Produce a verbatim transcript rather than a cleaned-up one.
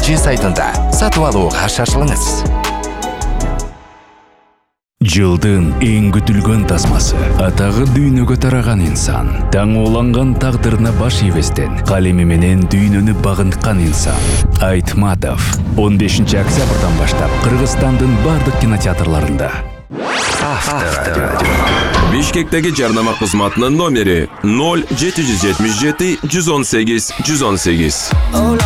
G сайтында сатып алууга шашылыңыз. Жылдын эң күтүлгөн тасмасы, атагы дүйнөгө тараган инсан, таң уланган тагдырына баш ийбестен, калеми менен дүйнөнү багынткан инсан. Айтматов он бешинчи октябрдан баштап Кыргызстандын бардык кинотеатрларында. Авторадио. Бишкектеги жарнама кызматынын номери ноль жети жүз жетимиш жети жүз он сегиз жүз он сегиз.